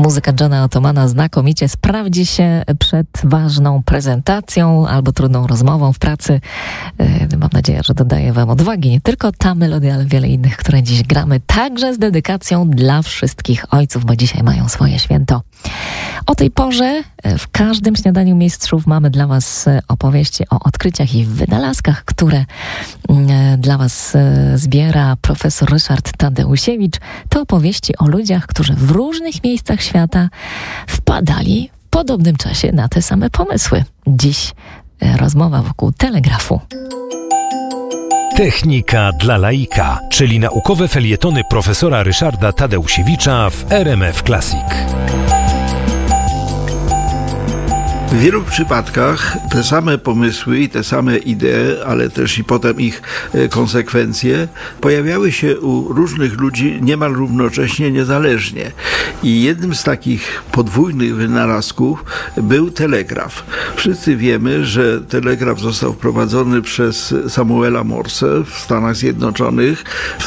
Muzyka Johna Ottomana znakomicie sprawdzi się przed ważną prezentacją albo trudną rozmową w pracy. Mam nadzieję, że dodaje wam odwagi. Nie tylko ta melodia, ale wiele innych, które dziś gramy. Także z dedykacją dla wszystkich ojców, bo dzisiaj mają swoje święto. O tej porze w każdym śniadaniu mistrzów mamy dla was opowieści o odkryciach i wynalazkach, które dla was zbiera profesor Ryszard Tadeusiewicz. To opowieści o ludziach, którzy w różnych miejscach świata wpadali w podobnym czasie na te same pomysły. Dziś rozmowa wokół telegrafu. Technika dla laika, czyli naukowe felietony profesora Ryszarda Tadeusiewicza w RMF Classic. W wielu przypadkach te same pomysły i te same idee, ale też i potem ich konsekwencje pojawiały się u różnych ludzi niemal równocześnie, niezależnie. I jednym z takich podwójnych wynalazków był telegraf. Wszyscy wiemy, że telegraf został wprowadzony przez Samuela Morse w Stanach Zjednoczonych w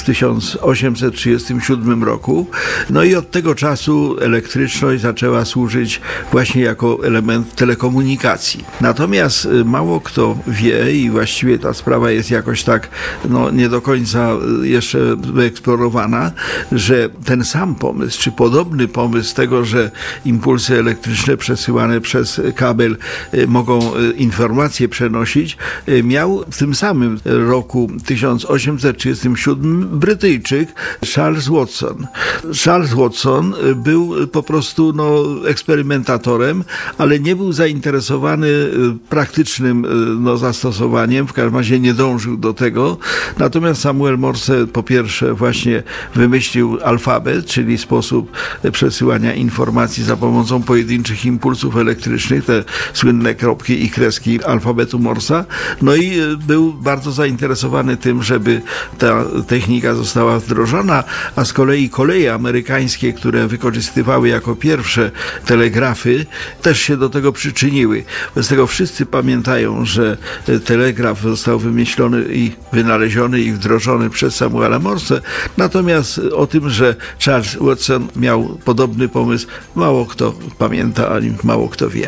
1837 roku. No i od tego czasu elektryczność zaczęła służyć właśnie jako element telekomunikacji. Natomiast mało kto wie i właściwie ta sprawa jest jakoś tak nie do końca jeszcze wyeksplorowana, że ten sam pomysł, czy podobny pomysł tego, że impulsy elektryczne przesyłane przez kabel mogą informacje przenosić, miał w tym samym roku 1837 Brytyjczyk Charles Watson. Charles Watson był po prostu eksperymentatorem, ale nie był zainteresowany praktycznym zastosowaniem, w każdym razie nie dążył do tego. Natomiast Samuel Morse po pierwsze właśnie wymyślił alfabet, czyli sposób przesyłania informacji za pomocą pojedynczych impulsów elektrycznych, te słynne kropki i kreski alfabetu Morsa. No i był bardzo zainteresowany tym, żeby ta technika została wdrożona, a z kolei koleje amerykańskie, które wykorzystywały jako pierwsze telegrafy, też się do tego przyczyniły. Bez tego wszyscy pamiętają, że telegraf został wymyślony i wynaleziony i wdrożony przez Samuela Morse. Natomiast o tym, że Charles Watson miał podobny pomysł, mało kto pamięta, ani mało kto wie.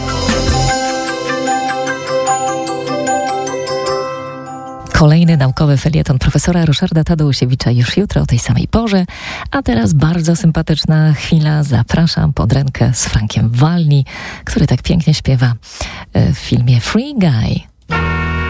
Kolejny naukowy felieton profesora Ryszarda Tadeusiewicza już jutro o tej samej porze. A teraz bardzo sympatyczna chwila. Zapraszam pod rękę z Frankiem Walni, który tak pięknie śpiewa w filmie Free Guy.